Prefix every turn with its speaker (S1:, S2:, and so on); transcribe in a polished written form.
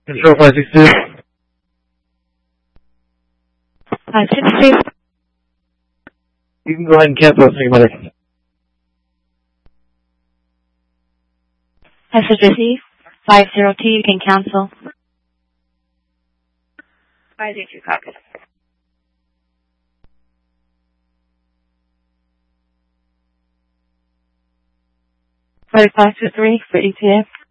S1: Control 562.
S2: 562.
S1: You can go ahead and cancel it, Mother.
S2: Message received. 502, you can cancel. 502, copy. For 523 for ETA.